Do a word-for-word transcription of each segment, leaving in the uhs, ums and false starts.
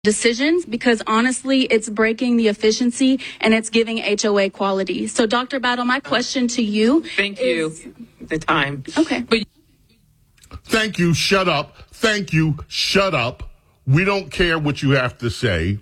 decisions, because honestly, it's breaking the efficiency and it's giving H O A quality. So, Doctor Battle, my question to you. Thank is, you. The time. Okay. But Thank you. Shut up. Thank you. Shut up. We don't care what you have to say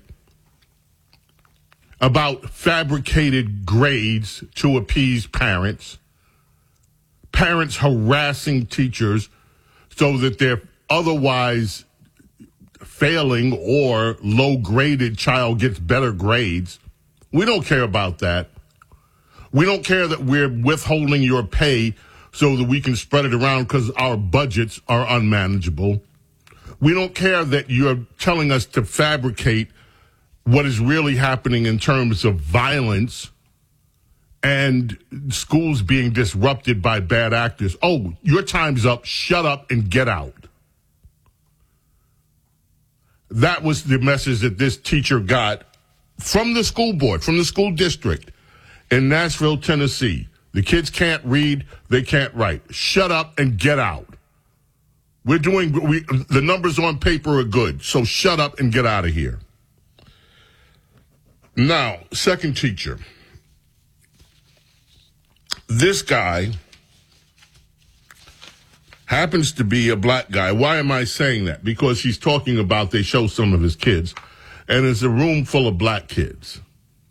about fabricated grades to appease parents, parents harassing teachers so that their otherwise failing or low-graded child gets better grades. We don't care about that. We don't care that we're withholding your pay so that we can spread it around because our budgets are unmanageable. We don't care that you're telling us to fabricate what is really happening in terms of violence and schools being disrupted by bad actors. Oh, your time's up. Shut up and get out. That was the message that this teacher got from the school board, from the school district in Nashville, Tennessee. The kids can't read, they can't write. Shut up and get out. We're doing, we, the numbers on paper are good, so shut up and get out of here. Now, second teacher. This guy happens to be a black guy. Why am I saying that? Because he's talking about, they show some of his kids, and it's a room full of black kids.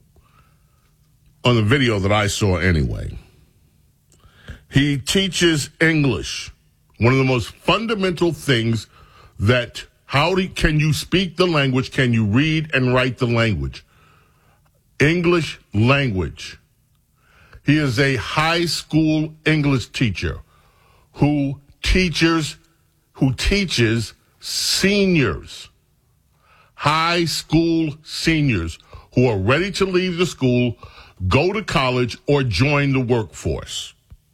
On the video that I saw anyway. He teaches English. One of the most fundamental things that, how do, can you speak the language? Can you read and write the language? English language. He is a high school English teacher who teachers, who teaches seniors, high school seniors who are ready to leave the school, go to college, or join the workforce.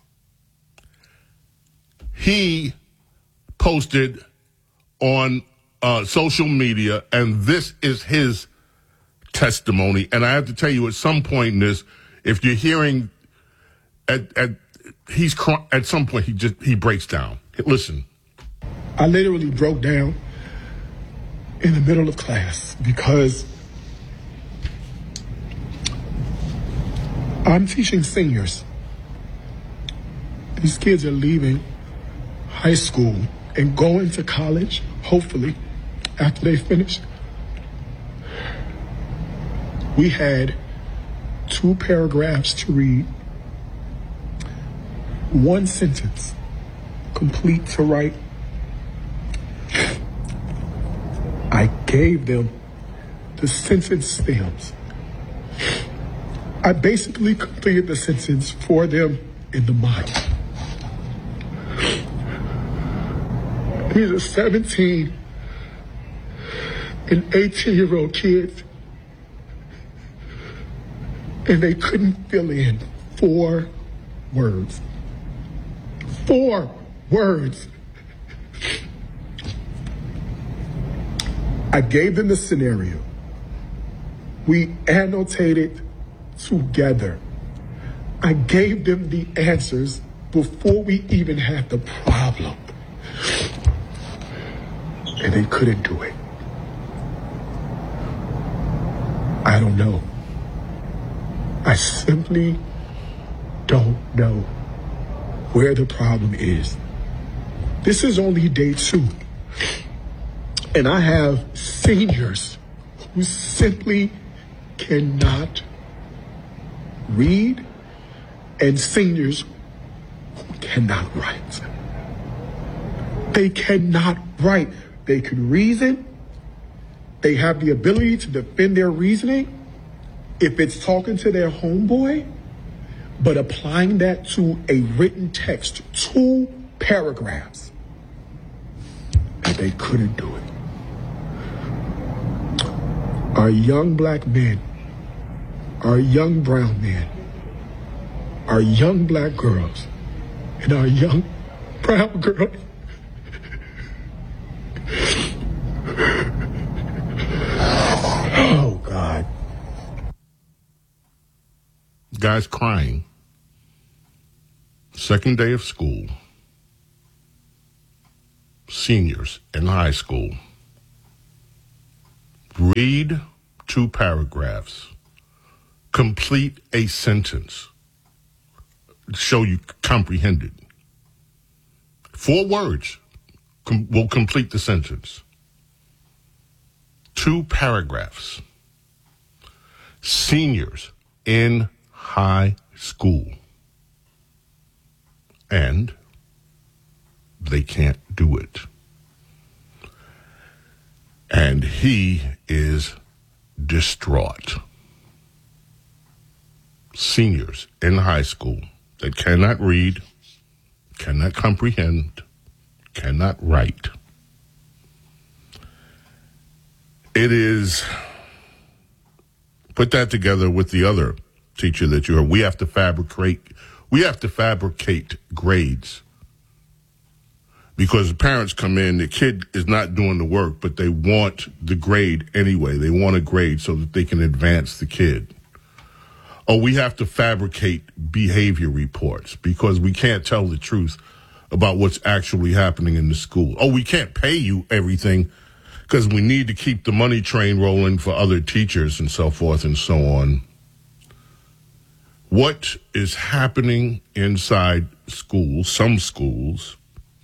He posted on uh, social media, and this is his testimony. And I have to tell you, at some point in this, if you're hearing, at at he's at some point he just he breaks down. Listen, I literally broke down in the middle of class because I'm teaching seniors. These kids are leaving high school and going to college, hopefully, after they finish. We had two paragraphs to read, one sentence, complete to write. I gave them the sentence stems. I basically completed the sentence for them in the mind. These are seventeen and eighteen year old kids, and they couldn't fill in four words. Four words. I gave them the scenario. We annotated together. I gave them the answers before we even had the problem. And they couldn't do it. I don't know. I simply don't know where the problem is. This is only day two. And I have seniors who simply cannot read and seniors who cannot write. They cannot write. They can reason. They have the ability to defend their reasoning if it's talking to their homeboy, but applying that to a written text, two paragraphs, and they couldn't do it. Our young black men, our young brown men, our young black girls, and our young brown girls oh, God. Guys crying. Second day of school. Seniors in high school. Read two paragraphs. Complete a sentence. Show you comprehended. Four words com- will complete the sentence. Two paragraphs. Seniors in high school. And they can't do it. And he is distraught. Seniors in high school that cannot read, cannot comprehend, cannot write. It is, put that together with the other teacher that you heard. We have to fabricate, we have to fabricate grades. Because the parents come in, the kid is not doing the work, but they want the grade anyway. They want a grade so that they can advance the kid. Oh, we have to fabricate behavior reports because we can't tell the truth about what's actually happening in the school. Oh, we can't pay you everything because we need to keep the money train rolling for other teachers and so forth and so on. What is happening inside schools, some schools,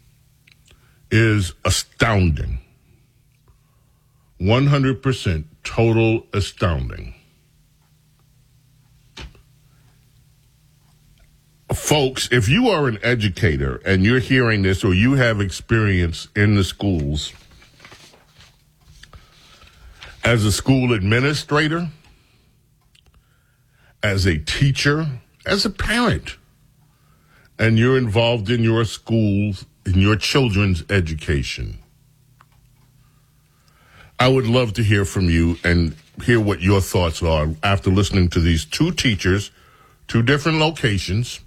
is astounding. one hundred percent total astounding. Folks, if you are an educator and you're hearing this or you have experience in the schools as a school administrator, as a teacher, as a parent, and you're involved in your schools, in your children's education, I would love to hear from you and hear what your thoughts are after listening to these two teachers, two different locations.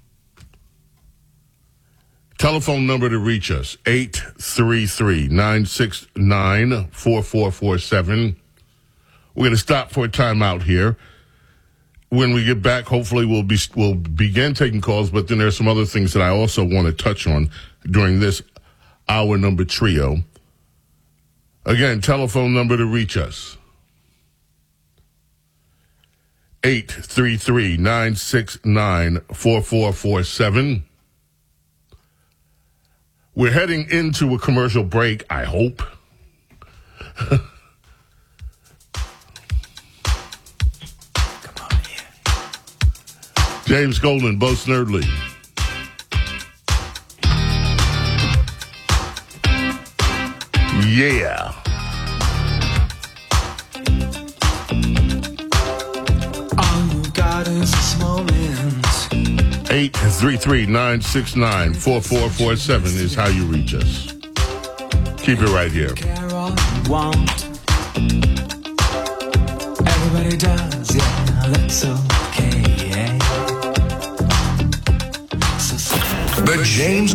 Telephone number to reach us, eight three three, nine six nine, four four four seven. We're going to stop for a timeout here. When we get back, hopefully we'll be we'll begin taking calls, but then there's some other things that I also want to touch on during this hour number trio. Again, telephone number to reach us, eight three three, nine six nine, four four four seven. We're heading into a commercial break, I hope. James Golden, Bo Snerdley. Yeah. All you got is this moment. eight three three, nine six nine, four four four seven is how you reach us. Keep it right here. Care all you want. Everybody does, yeah, that's okay. So, so The James